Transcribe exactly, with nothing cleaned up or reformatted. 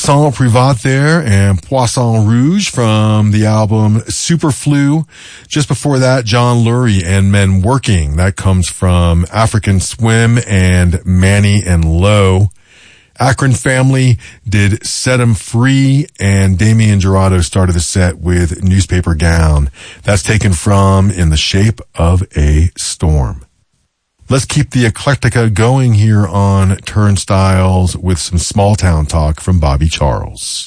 Laissons Privat there, and Poisson Rouge from the album Superflu. Just before that, John Lurie and Men Working. That comes from African Swim and Manny and Low. Akron Family did Set 'Em Free, and Damien Jurado started the set with Newspaper Gown. That's taken from In the Shape of a Storm. Let's keep the eclectica going here on Turnstiles with some small town talk from Bobby Charles.